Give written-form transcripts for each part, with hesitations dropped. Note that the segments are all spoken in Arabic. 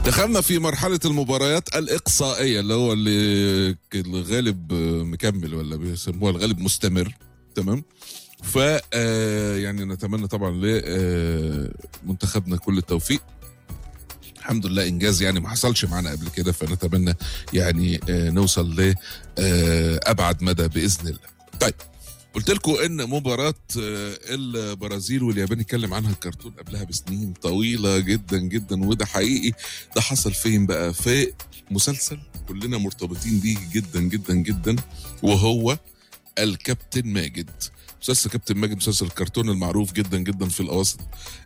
دخلنا في مرحلة المباريات الإقصائية اللي هو اللي الغالب مكمل ولا بيسموها الغالب مستمر. تمام. ف يعني نتمنى طبعا لمنتخبنا كل التوفيق. الحمد لله انجاز يعني ما حصلش معانا قبل كده، فنتمنى يعني نوصل ل ابعد مدى باذن الله. طيب، قلت لكم ان مباراة البرازيل واليابان اتكلم عنها الكرتون قبلها بسنين طويلة جدا جدا، وده حقيقي. ده حصل فين بقى؟ في مسلسل كلنا مرتبطين بيه جدا جدا جدا، وهو الكابتن ماجد. مسلسل كابتن ماجد مسلسل الكرتون المعروف جدا جدا في الأواسط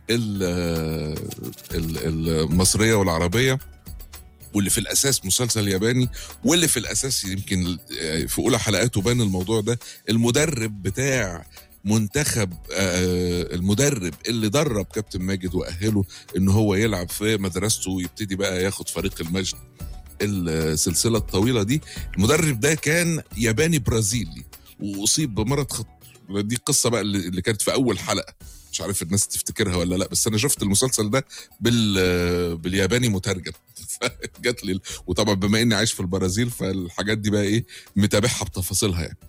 المصرية والعربية، واللي في الأساس مسلسل ياباني، واللي في الأساس يمكن في أولى حلقاته بان الموضوع ده. المدرب بتاع منتخب المدرب اللي درب كابتن ماجد وأهله إن هو يلعب في مدرسته ويبتدي بقى ياخد فريق المجد السلسلة الطويلة دي، المدرب ده كان ياباني برازيلي وأصيب بمرض خطير. دي القصة بقى اللي كانت في أول حلقة، مش عارف الناس تفتكرها ولا لا، بس أنا شفت المسلسل ده بالياباني مترجم جات لي. وطبعا بما إني عايش في البرازيل فالحاجات دي بقى إيه متابعها بتفاصيلها يعني.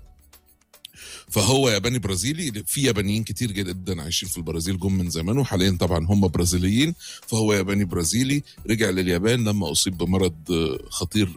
فهو ياباني برازيلي، في يابانيين كتير جدا عايشين في البرازيل جم من زمان، وحاليا طبعا هم برازيليين. فهو ياباني برازيلي رجع لليابان لما أصيب بمرض خطير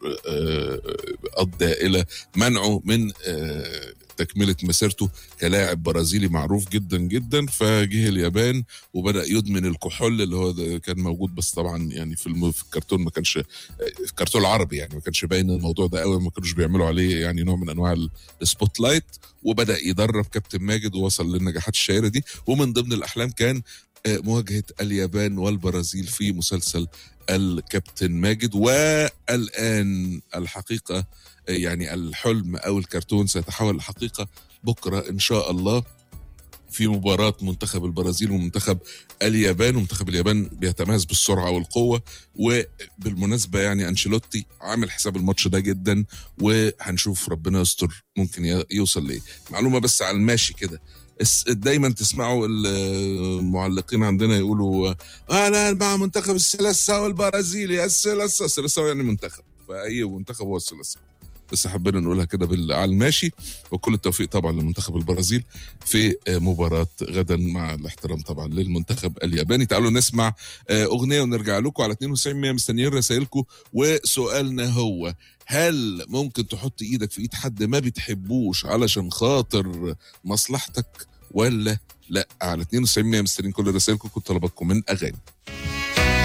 أدى إلى منعه من تكملة مسيرته كلاعب برازيلي معروف جدا جدا. فجه اليابان وبدأ يدمن الكحول اللي هو كان موجود، بس طبعا يعني في الكرتون ما كانش، الكرتون العربي يعني ما كانش باين الموضوع ده قوي، ما كانوش بيعملوا عليه يعني نوع من انواع السبوت لايت. وبدأ يدرب كابتن ماجد ووصل للنجاحات الشهيرة دي، ومن ضمن الأحلام كان مواجهة اليابان والبرازيل في مسلسل الكابتن ماجد. والآن الحقيقة يعني الحلم أو الكرتون سيتحول لحقيقة بكرة إن شاء الله في مباراة منتخب البرازيل ومنتخب اليابان. ومنتخب اليابان بيتميز بالسرعة والقوة، وبالمناسبة يعني أنشيلوتي عامل حساب الماتش ده جدا، وهنشوف ربنا يستر ممكن يوصل ليه. معلومة بس على الماشي كده، دايما تسمعوا المعلقين عندنا يقولوا لا مع منتخب السلسة والبرازيلي، السلسة يعني منتخب، فأي منتخب هو السلسة. بس حبينا نقولها كده على الماشي. وكل التوفيق طبعا لمنتخب البرازيل في مباراة غدا، مع الاحترام طبعا للمنتخب الياباني. تعالوا نسمع أغنية ونرجع لكم على 92 مستنيين رسائلكم. وسؤالنا هو: هل ممكن تحط ايدك في ايد حد ما بتحبوش علشان خاطر مصلحتك ولا لا؟ على 92 مستنيين كل رسائلكم، كنت طلباتكم من اغاني.